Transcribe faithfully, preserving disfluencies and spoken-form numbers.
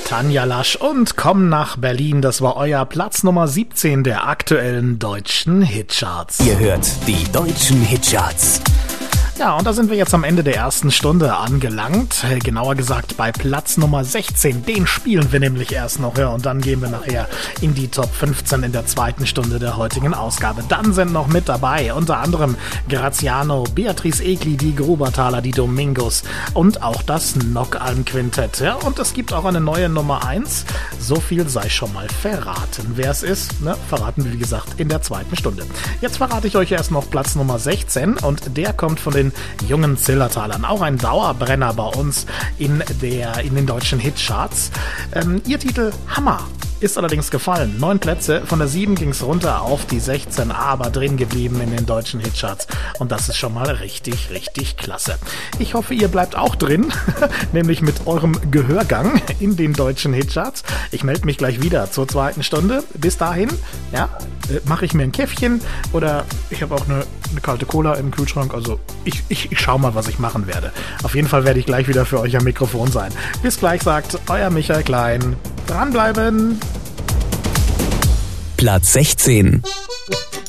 Tanja Lasch und Komm nach Berlin, das war euer Platz Nummer siebzehn der aktuellen deutschen Hitcharts. Ihr hört die deutschen Hitcharts. Ja, und da sind wir jetzt am Ende der ersten Stunde angelangt. Genauer gesagt bei Platz Nummer sechzehn. Den spielen wir nämlich erst noch. Ja, und dann gehen wir nachher in die Top fünfzehn in der zweiten Stunde der heutigen Ausgabe. Dann sind noch mit dabei unter anderem Graziano, Beatrice Egli, die Grubertaler, die Domingos und auch das Knockalm-Quintett. Ja, und es gibt auch eine neue Nummer eins. So viel sei schon mal verraten. Wer es ist, ne, verraten wir wie gesagt in der zweiten Stunde. Jetzt verrate ich euch erst noch Platz Nummer sechzehn und der kommt von den jungen Zillertalern. Auch ein Dauerbrenner bei uns in, der, in den deutschen Hitcharts. Ähm, ihr Titel Hammer ist allerdings gefallen. Neun Plätze, von der sieben ging es runter auf die sechzehn, aber drin geblieben in den deutschen Hitcharts. Und das ist schon mal richtig, richtig klasse. Ich hoffe, ihr bleibt auch drin, nämlich mit eurem Gehörgang in den deutschen Hitcharts. Ich melde mich gleich wieder zur zweiten Stunde. Bis dahin, ja, äh, mache ich mir ein Käffchen oder ich habe auch eine, eine kalte Cola im Kühlschrank. Also ich, ich, ich schau mal, was ich machen werde. Auf jeden Fall werde ich gleich wieder für euch am Mikrofon sein. Bis gleich, sagt euer Michael Klein. Dranbleiben! Platz sechzehn.